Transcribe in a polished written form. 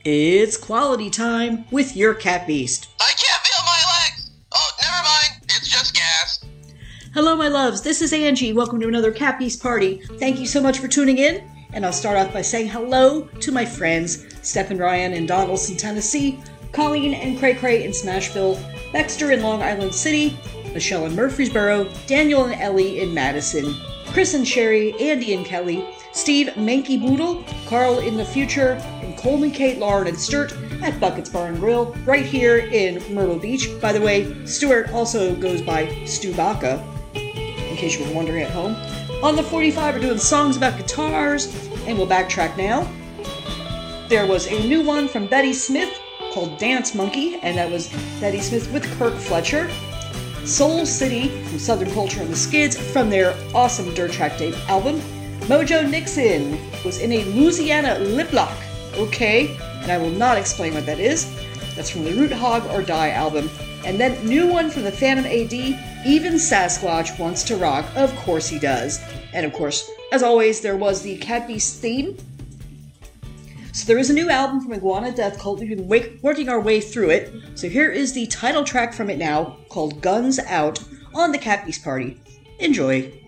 It's quality time with your Cat Beast. I can't feel my legs! Oh, never mind. It's just gas. Hello, my loves. This is Angie. Welcome to another Cat Beast party. Thank you so much for tuning in. And I'll start off by saying hello to my friends, Steph and Ryan in Donaldson, Tennessee, Colleen and Cray Cray in Smashville, Baxter in Long Island City, Michelle in Murfreesboro, Daniel and Ellie in Madison, Chris and Sherry, Andy and Kelly, Steve Manky Boodle, Carl in the future, and Coleman, Kate, Lauren, and Sturt at Buckets Bar and Grill, right here in Myrtle Beach. By the way, Stuart also goes by Stu Baca, in case you were wondering at home. On the 45, we're doing songs about guitars, and we'll backtrack now. There was a new one from Betty Smith called Dance Monkey, and that was Betty Smith with Kirk Fletcher. Soul City from Southern Culture and the Skids from their awesome Dirt Track Tape album. Mojo Nixon was in a Louisiana lip lock, okay, and I will not explain what that is. That's from the Root Hog or Die album. And then new one from the Phantom AD, Even Sasquatch Wants to Rock, of course he does. And of course, as always, there was the Cat Beast theme. So there is a new album from Iguana Death Cult. We've been working our way through it. So here is the title track from it now, called Guns Out, on the Cat Beast Party. Enjoy.